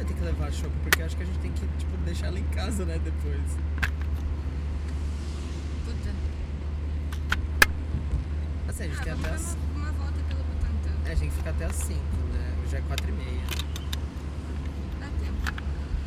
vai ter que levar a chopp, porque eu acho que a gente tem que, tipo, deixar ela em casa, né, depois. Puta. Assim, a gente tem até Vamos dar uma volta pelo Butantã. a gente tem que ficar até as 5, né? Já é 4h30.